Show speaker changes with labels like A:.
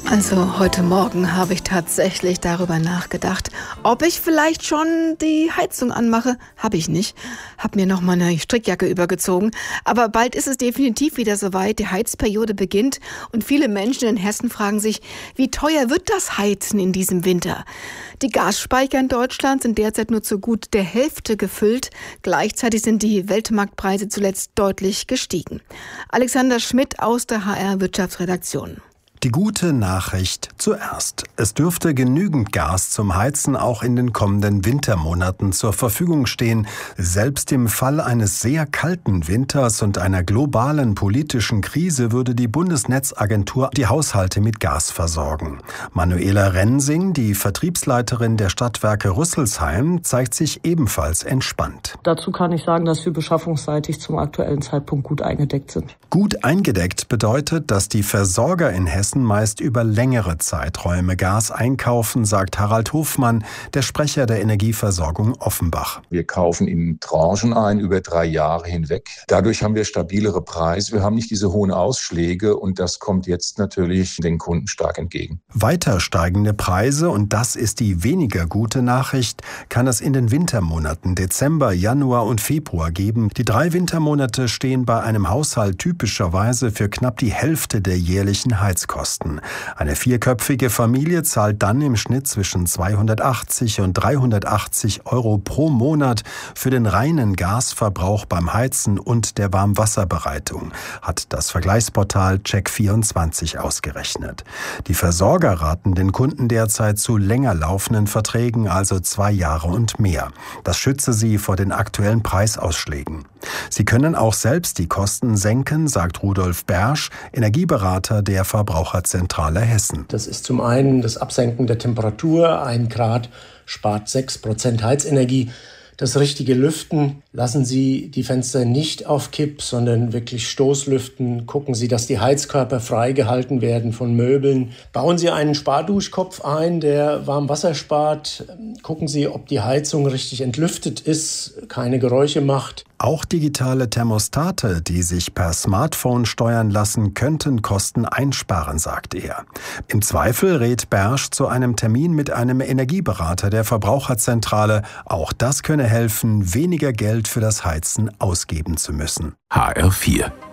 A: Also heute Morgen habe ich tatsächlich darüber nachgedacht, ob ich vielleicht schon die Heizung anmache. Habe ich nicht. Habe mir noch mal eine Strickjacke übergezogen. Aber bald ist es definitiv wieder soweit. Die Heizperiode beginnt und viele Menschen in Hessen fragen sich, wie teuer wird das Heizen in diesem Winter? Die Gasspeicher in Deutschland sind derzeit nur zu gut der Hälfte gefüllt. Gleichzeitig sind die Weltmarktpreise zuletzt deutlich gestiegen. Alexander Schmidt aus der HR Wirtschaftsredaktion.
B: Die gute Nachricht zuerst. Es dürfte genügend Gas zum Heizen auch in den kommenden Wintermonaten zur Verfügung stehen. Selbst im Fall eines sehr kalten Winters und einer globalen politischen Krise würde die Bundesnetzagentur die Haushalte mit Gas versorgen. Manuela Rensing, die Vertriebsleiterin der Stadtwerke Rüsselsheim, zeigt sich ebenfalls entspannt.
C: Dazu kann ich sagen, dass wir beschaffungsseitig zum aktuellen Zeitpunkt gut eingedeckt sind.
B: Gut eingedeckt bedeutet, dass die Versorger in Hessen meist über längere Zeiträume Gas einkaufen, sagt Harald Hofmann, der Sprecher der Energieversorgung Offenbach.
D: Wir kaufen in Tranchen ein über 3 Jahre hinweg. Dadurch haben wir stabilere Preise. Wir haben nicht diese hohen Ausschläge und das kommt jetzt natürlich den Kunden stark entgegen.
B: Weiter steigende Preise, und das ist die weniger gute Nachricht, kann es in den Wintermonaten Dezember, Januar und Februar geben. Die 3 Wintermonate stehen bei einem Haushalt typischerweise für knapp die Hälfte der jährlichen Heizkosten. Eine 4-köpfige Familie zahlt dann im Schnitt zwischen 280 und 380 Euro pro Monat für den reinen Gasverbrauch beim Heizen und der Warmwasserbereitung, hat das Vergleichsportal Check24 ausgerechnet. Die Versorger raten den Kunden derzeit zu länger laufenden Verträgen, also 2 Jahre und mehr. Das schütze sie vor den aktuellen Preisausschlägen. Sie können auch selbst die Kosten senken, sagt Rudolf Bersch, Energieberater der Verbraucherzentrale Hessen.
E: Das ist zum einen das Absenken der Temperatur. 1 Grad spart 6% Heizenergie. Das richtige Lüften. Lassen Sie die Fenster nicht auf Kipp, sondern wirklich Stoßlüften. Gucken Sie, dass die Heizkörper freigehalten werden von Möbeln. Bauen Sie einen Sparduschkopf ein, der Warmwasser spart. Gucken Sie, ob die Heizung richtig entlüftet ist, keine Geräusche macht.
B: Auch digitale Thermostate, die sich per Smartphone steuern lassen, könnten Kosten einsparen, sagt er. Im Zweifel rät Bersch zu einem Termin mit einem Energieberater der Verbraucherzentrale. Auch das könne helfen, weniger Geld für das Heizen ausgeben zu müssen.
F: HR4